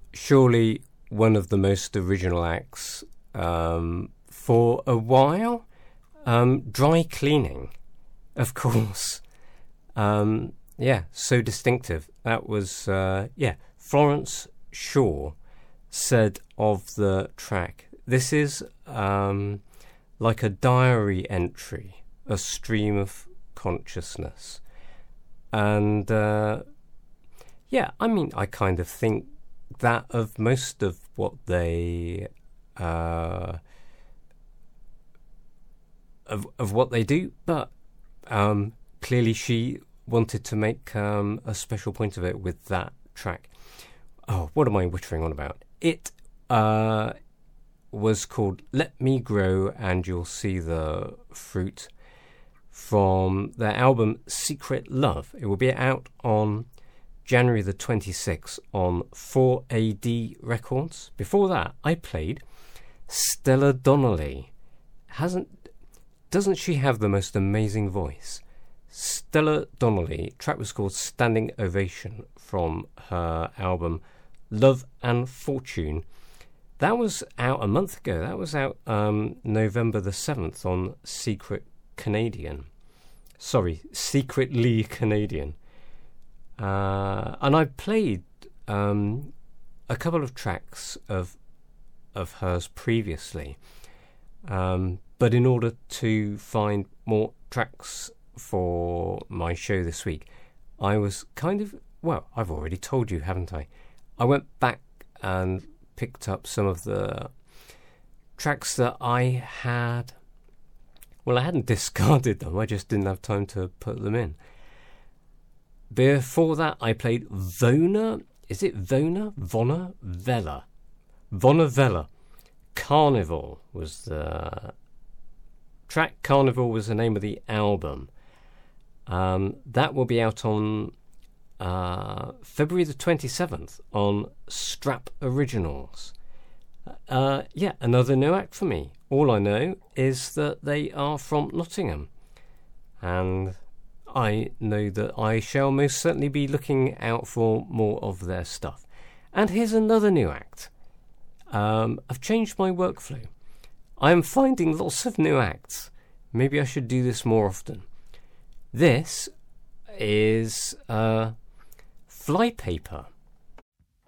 surely one of the most original acts for a while. Dry cleaning, of course. So distinctive. That was, Florence Shaw said of the track, this is like a diary entry, a stream of consciousness. And, I kind of think that of most of what they of what they do, but clearly she wanted to make a special point of it with that track. Oh, what am I wittering on about? It was called Let Me Grow and You'll See the Fruit, from their album Secret Love. It will be out on January the 26th on 4AD Records. Before that, I played Stella Donnelly. Doesn't she have the most amazing voice? Stella Donnelly, track was called Standing Ovation, from her album Love and Fortune. That was out a month ago. That was out November the 7th on Secretly Canadian. And I played a couple of tracks of hers previously. But in order to find more tracks for my show this week, I was I've already told you, haven't I? I went back and picked up some of the tracks that I had. Well, I hadn't discarded them, I just didn't have time to put them in. Before that, I played Vona. Is it Vona? Vonna Vella. Vonna Vella. Carnival was the track. Carnival was the name of the album. That will be out on February the 27th on Strap Originals. Another new act for me. All I know is that they are from Nottingham, and I know that I shall most certainly be looking out for more of their stuff. And here's another new act. I've changed my workflow. I'm finding lots of new acts. Maybe I should do this more often. This is Flypaper.